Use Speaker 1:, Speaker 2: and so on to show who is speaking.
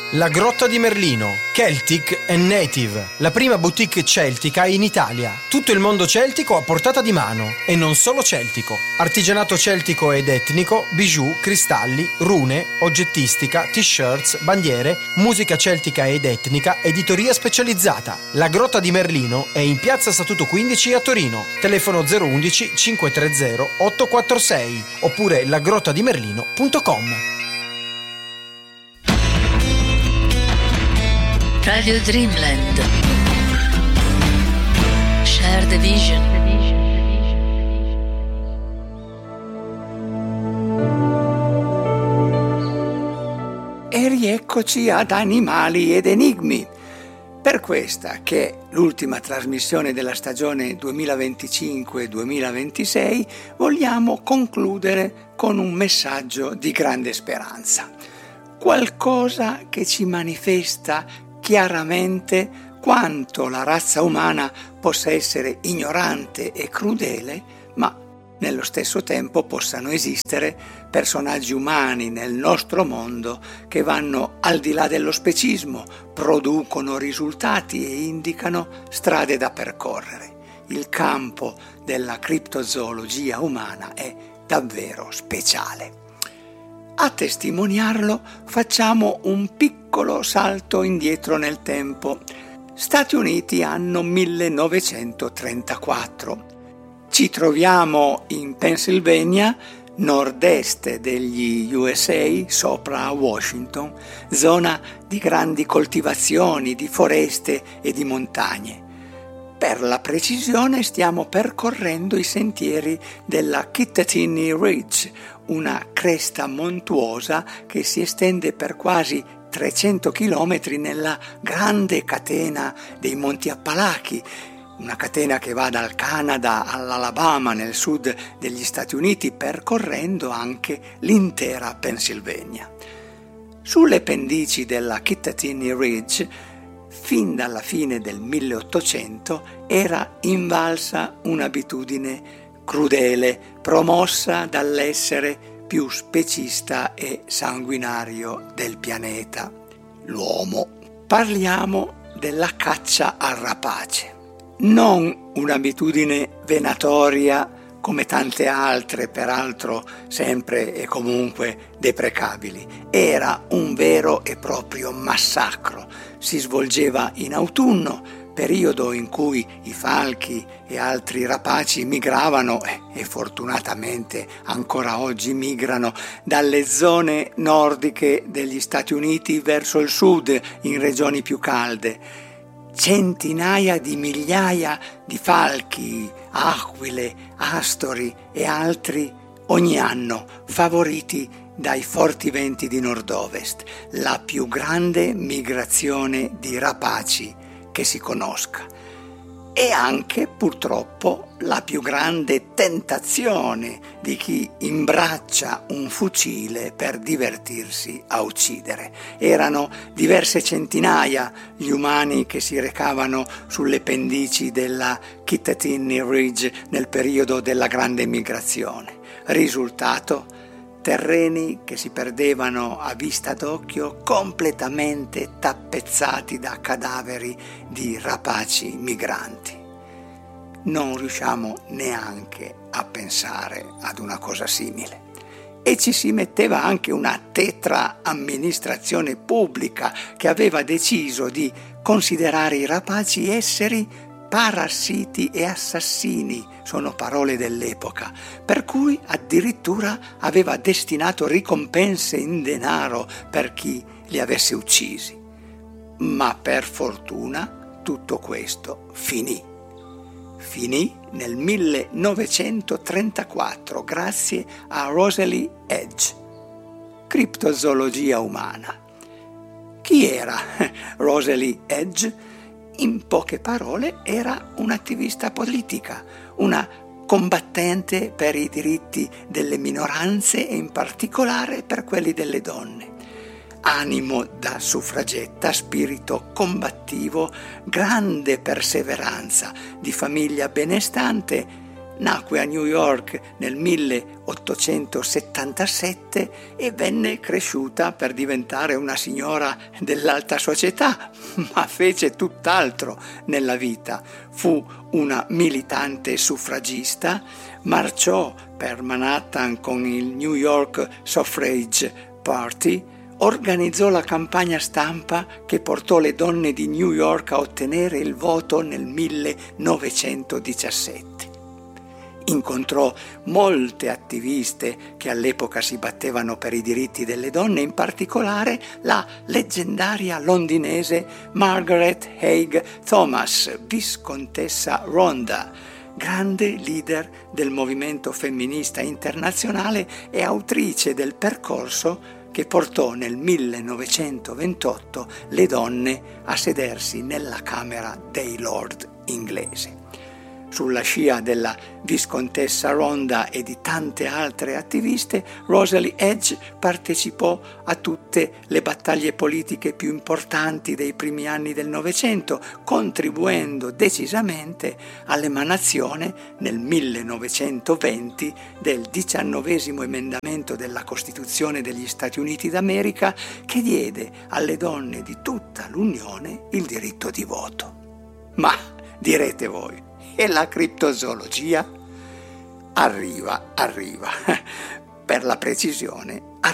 Speaker 1: La Grotta di Merlino, Celtic and Native, la prima boutique celtica in Italia. Tutto il mondo celtico a portata di mano, e non solo celtico. Artigianato celtico ed etnico, bijou, cristalli, rune, oggettistica, t-shirts, bandiere, musica celtica ed etnica, editoria specializzata. La Grotta di Merlino è in piazza Statuto 15 a Torino. Telefono 011 530 846 oppure lagrottadimerlino.com.
Speaker 2: Radio Dreamland. Share the vision.
Speaker 3: E rieccoci ad Animali ed Enigmi. Per questa, che è l'ultima trasmissione della stagione 2025-2026, vogliamo concludere con un messaggio di grande speranza. Qualcosa che ci manifesta chiaramente quanto la razza umana possa essere ignorante e crudele, ma nello stesso tempo possano esistere personaggi umani nel nostro mondo che vanno al di là dello specismo, producono risultati e indicano strade da percorrere. Il campo della criptozoologia umana è davvero speciale. A testimoniarlo facciamo un piccolo salto indietro nel tempo. Stati Uniti, anno 1934. Ci troviamo in Pennsylvania, nord-est degli USA, sopra Washington, zona di grandi coltivazioni, di foreste e di montagne. Per la precisione stiamo percorrendo i sentieri della Kittatinny Ridge, una cresta montuosa che si estende per quasi 300 chilometri nella grande catena dei Monti Appalachi, una catena che va dal Canada all'Alabama nel sud degli Stati Uniti, percorrendo anche l'intera Pennsylvania. Sulle pendici della Kittatinny Ridge, fin dalla fine del 1800, era invalsa un'abitudine crudele, promossa dall'essere più specista e sanguinario del pianeta, l'uomo. Parliamo della caccia al rapace. Non un'abitudine venatoria come tante altre, peraltro sempre e comunque deprecabili. Era un vero e proprio massacro. Si svolgeva in autunno, periodo in cui i falchi e altri rapaci migravano e fortunatamente ancora oggi migrano dalle zone nordiche degli Stati Uniti verso il sud in regioni più calde. Centinaia di migliaia di falchi, aquile, astori e altri ogni anno, favoriti dai forti venti di nord-ovest, la più grande migrazione di rapaci che si conosca, e anche purtroppo la più grande tentazione di chi imbraccia un fucile per divertirsi a uccidere. Erano diverse centinaia gli umani che si recavano sulle pendici della Kittatinny Ridge nel periodo della grande migrazione. Risultato: terreni che si perdevano a vista d'occhio, completamente tappezzati da cadaveri di rapaci migranti. Non riusciamo neanche a pensare ad una cosa simile. E ci si metteva anche una tetra amministrazione pubblica che aveva deciso di considerare i rapaci esseri parassiti e assassini, sono parole dell'epoca, per cui addirittura aveva destinato ricompense in denaro per chi li avesse uccisi. Ma per fortuna tutto questo finì. Finì nel 1934 grazie a Rosalie Edge. Criptozoologia umana. Chi era Rosalie Edge? In poche parole, era un'attivista politica, una combattente per i diritti delle minoranze e in particolare per quelli delle donne. Animo da suffragetta, spirito combattivo, grande perseveranza, di famiglia benestante, nacque a New York nel 1877 e venne cresciuta per diventare una signora dell'alta società, ma fece tutt'altro nella vita. Fu una militante suffragista, marciò per Manhattan con il New York Suffrage Party, organizzò la campagna stampa che portò le donne di New York a ottenere il voto nel 1917. Incontrò molte attiviste che all'epoca si battevano per i diritti delle donne, in particolare la leggendaria londinese Margaret Haig Thomas, viscontessa Rhondda, grande leader del movimento femminista internazionale e autrice del percorso che portò nel 1928 le donne a sedersi nella Camera dei Lord inglese. Sulla scia della viscontessa Rhondda e di tante altre attiviste, Rosalie Edge partecipò a tutte le battaglie politiche più importanti dei primi anni del Novecento, contribuendo decisamente all'emanazione nel 1920 del 19° emendamento della Costituzione degli Stati Uniti d'America, che diede alle donne di tutta l'Unione il diritto di voto. Ma, direte voi, e la criptozoologia? Arriva. Per la precisione,